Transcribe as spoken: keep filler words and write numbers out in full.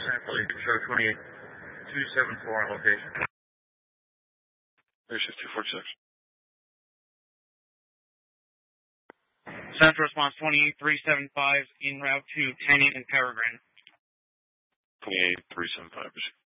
Central, you can show twenty-eight two seventy-four on location. Airshift two forty-six. Central response twenty-eight three seventy-five en route to Tennant and Peregrine. twenty-eight three seventy-five.